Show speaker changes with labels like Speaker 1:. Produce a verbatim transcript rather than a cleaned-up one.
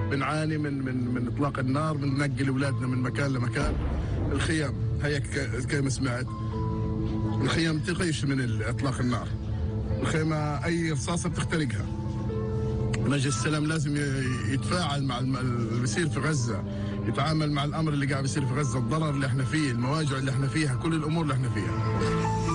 Speaker 1: بنعاني من من من اطلاق النار، بننقل اولادنا من مكان لمكان. الخيام هيك كما سمعت، الخيام تقيش من اطلاق النار، الخيمه اي رصاصه بتخترقها. مجلس السلام لازم يتفاعل مع اللي بيصير في غزه، يتعامل مع الامر اللي قاعد بيصير في غزه، الضرر اللي احنا فيه، المواجع اللي احنا فيها، كل الامور اللي احنا فيها.